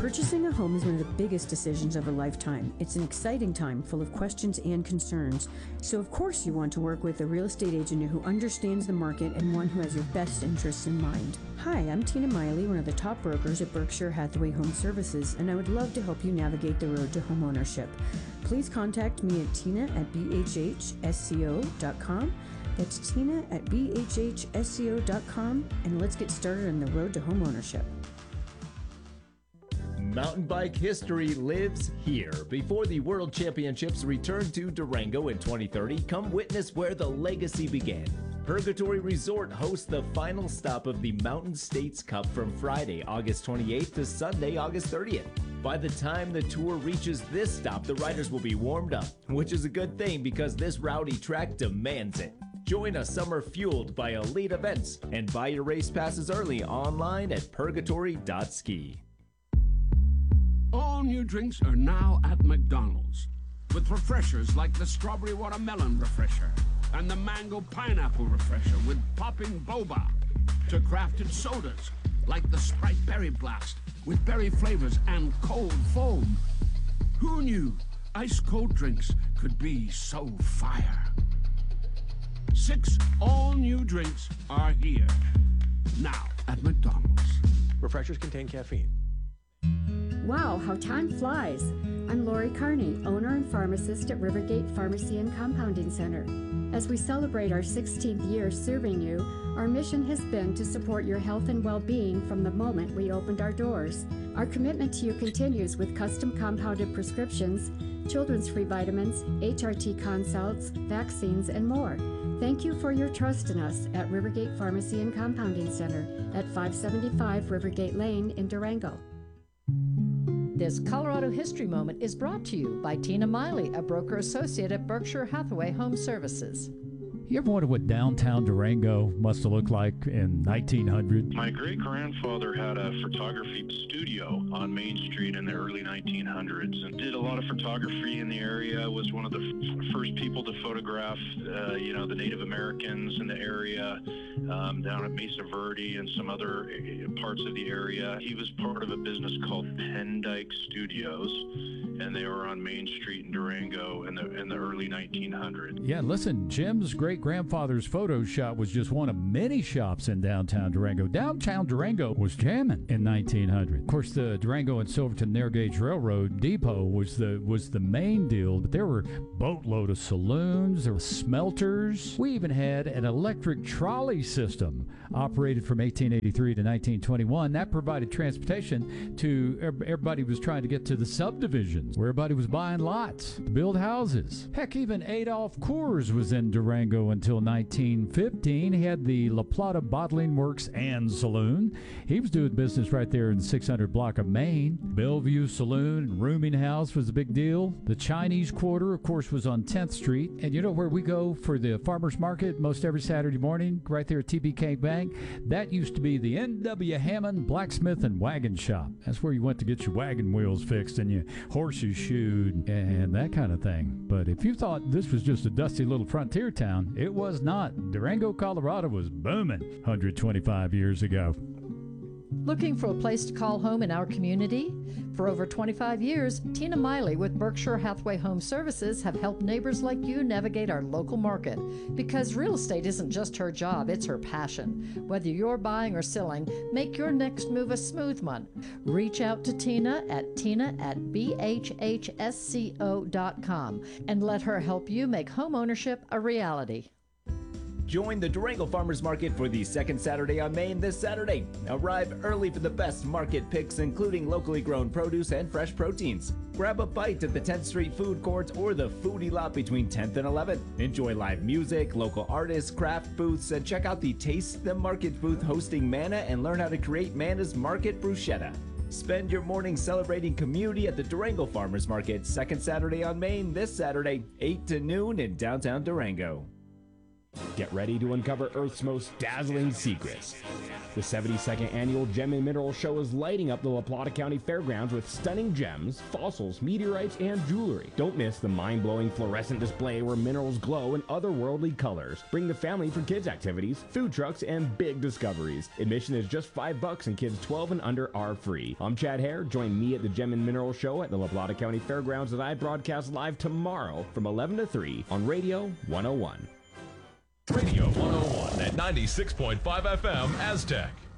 Purchasing a home is one of the biggest decisions of a lifetime. It's an exciting time full of questions and concerns. So of course you want to work with a real estate agent who understands the market and one who has your best interests in mind. Hi, I'm Tina Miley, one of the top brokers at Berkshire Hathaway Home Services, and I would love to help you navigate the road to homeownership. Please contact me at tina@bhhsco.com. That's tina@bhhsco.com, and let's get started on the road to homeownership. Mountain bike history lives here. Before the World Championships return to Durango in 2030, come witness where the legacy began. Purgatory Resort hosts the final stop of the Mountain States Cup from Friday, August 28th to Sunday, August 30th. By the time the tour reaches this stop, the riders will be warmed up, which is a good thing because this rowdy track demands it. Join a summer fueled by elite events and buy your race passes early online at purgatory.ski. All new drinks are now at McDonald's, with refreshers like the Strawberry Watermelon Refresher and the Mango Pineapple Refresher with popping boba, to crafted sodas like the Sprite Berry Blast with berry flavors and cold foam. Who knew ice-cold drinks could be so fire? 6 all-new drinks are here, now at McDonald's. Refreshers contain caffeine. Wow, how time flies. I'm Lori Carney, owner and pharmacist at Rivergate Pharmacy and Compounding Center. As we celebrate our 16th year serving you, our mission has been to support your health and well-being from the moment we opened our doors. Our commitment to you continues with custom compounded prescriptions, children's free vitamins, HRT consults, vaccines, and more. Thank you for your trust in us at Rivergate Pharmacy and Compounding Center at 575 Rivergate Lane in Durango. This Colorado History Moment is brought to you by Tina Miley, a broker associate at Berkshire Hathaway Home Services. You ever wonder what downtown Durango must have looked like in 1900? My great-grandfather had a photography studio on Main Street in the early 1900s and did a lot of photography in the area, was one of the first people to photograph, the Native Americans in the area, down at Mesa Verde and some other parts of the area. He was part of a business called Pendyke Studios, and they were on Main Street in Durango in the early 1900s. Yeah, listen, Jim's great-grandfather's photo shop was just one of many shops in downtown Durango. Downtown Durango was jamming in 1900. Of course, the Durango and Silverton Narrow Gauge Railroad depot was the main deal, but there were boatload of saloons, there were smelters. We even had an electric trolley system operated from 1883 to 1921. That provided transportation to everybody who was trying to get to the subdivisions, where everybody was buying lots to build houses. Heck, even Adolph Coors was in Durango until 1915. He had the La Plata Bottling Works and Saloon. He was doing business right there in the 600 block of Main. Bellevue Saloon and Rooming House was a big deal. The Chinese Quarter, of course, was on 10th Street. And you know where we go for the farmers market most every Saturday morning? Right there at TBK Bank. That used to be the N.W. Hammond Blacksmith and Wagon Shop. That's where you went to get your wagon wheels fixed and your horses shoed and that kind of thing. But if you thought this was just a dusty little frontier town, it was not. Durango, Colorado was booming 125 years ago. Looking for a place to call home in our community? For over 25 years, Tina Miley with Berkshire Hathaway Home Services have helped neighbors like you navigate our local market. Because real estate isn't just her job, it's her passion. Whether you're buying or selling, make your next move a smooth one. Reach out to Tina at bhhsco.com and let her help you make homeownership a reality. Join the Durango Farmers Market for the second Saturday on Main this Saturday. Arrive early for the best market picks, including locally grown produce and fresh proteins. Grab a bite at the 10th Street Food Court or the Foodie Lot between 10th and 11th. Enjoy live music, local artists, craft booths, and check out the Taste the Market booth hosting Manna and learn how to create Manna's Market Bruschetta. Spend your morning celebrating community at the Durango Farmers Market, second Saturday on Main this Saturday, 8 to noon in downtown Durango. Get ready to uncover Earth's most dazzling secrets. The 72nd annual Gem and Mineral Show is lighting up the La Plata County Fairgrounds with stunning gems, fossils, meteorites, and jewelry. Don't miss the mind-blowing fluorescent display where minerals glow in otherworldly colors. Bring the family for kids' activities, food trucks, and big discoveries. Admission is just $5 and kids 12 and under are free. I'm Chad Hare. Join me at the Gem and Mineral Show at the La Plata County Fairgrounds as I broadcast live tomorrow from 11 to 3 on Radio 101. Radio 101 at 96.5 FM Aztec.